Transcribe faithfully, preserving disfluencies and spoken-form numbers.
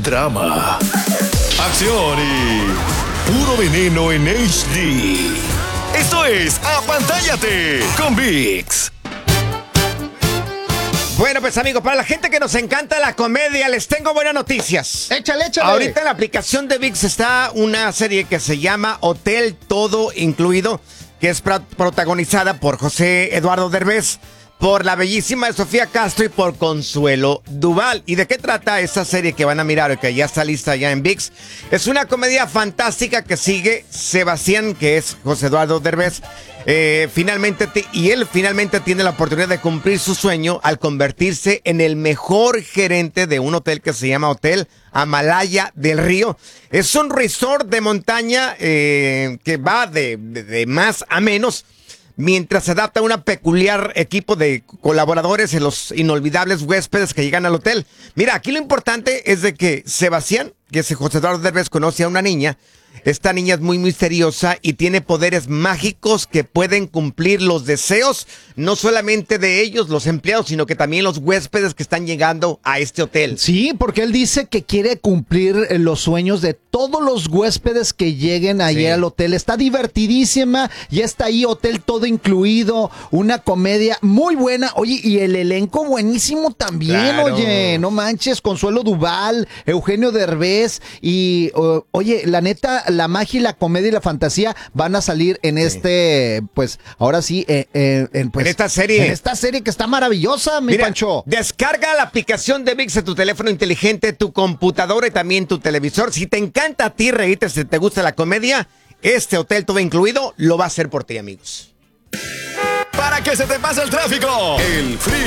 drama, acción y puro veneno en H D. Esto es Apantállate con ViX. Bueno, pues amigos, para la gente que nos encanta la comedia, les tengo buenas noticias. Échale, échale. Ahorita en la aplicación de ViX está una serie que se llama Hotel Todo Incluido, que es pra- protagonizada por José Eduardo Derbez, por la bellísima Sofía Castro y por Consuelo Duval. ¿Y de qué trata esta serie que van a mirar o que ya está lista ya en ViX? Es una comedia fantástica que sigue Sebastián, que es José Eduardo Derbez. Eh, finalmente, t- y él finalmente tiene la oportunidad de cumplir su sueño al convertirse en el mejor gerente de un hotel que se llama Hotel Amalaya del Río. Es un resort de montaña eh, que va de, de, de más a menos, mientras se adapta a un peculiar equipo de colaboradores y los inolvidables huéspedes que llegan al hotel. Mira, aquí lo importante es de que Sebastián, que es José Eduardo Derbez, conoce a una niña. Esta niña es muy misteriosa y tiene poderes mágicos que pueden cumplir los deseos, no solamente de ellos, los empleados, sino que también los huéspedes que están llegando a este hotel. Sí, porque él dice que quiere cumplir eh, los sueños de todos los huéspedes que lleguen ahí Sí. al hotel. Está divertidísima, ya está ahí Hotel Todo Incluido, una comedia muy buena. Oye, y el elenco buenísimo también, Claro. oye, no manches, Consuelo Duval, Eugenio Derbez y, uh, oye, la neta, la magia y la comedia y la fantasía van a salir en este, pues, ahora sí, eh, eh, en, pues, En esta serie. En esta serie que está maravillosa, mi Mira, Pancho. descarga la aplicación de ViX en tu teléfono inteligente, tu computadora y también tu televisor. Si te encanta a ti reírte, si te gusta la comedia, este Hotel Todo Incluido lo va a hacer por ti, amigos. Para que se te pase el tráfico, el frío.